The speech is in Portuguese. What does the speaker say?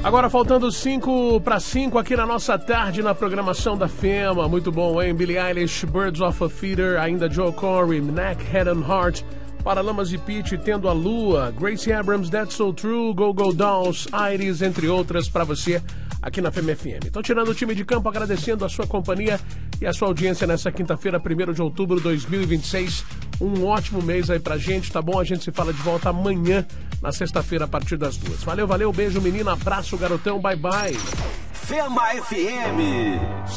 Agora faltando 5 para 5 aqui na nossa tarde na programação da FEMA. Muito bom, hein? Billie Eilish, Birds of a Feather, ainda Joe Corey, Neck, Head and Heart, Paralamas e Pitty, Tendo a Lua, Gracie Abrams, That's So True, Go Go Dolls, Iris, entre outras, para você aqui na FEMA FM. Então, tirando o time de campo, agradecendo a sua companhia e a sua audiência nessa quinta-feira, 1º de outubro de 2026. Um ótimo mês aí pra gente, tá bom? A gente se fala de volta amanhã, na sexta-feira, a partir das 2. Valeu, valeu, beijo, menina, abraço, garotão, bye, bye. FEMA FM.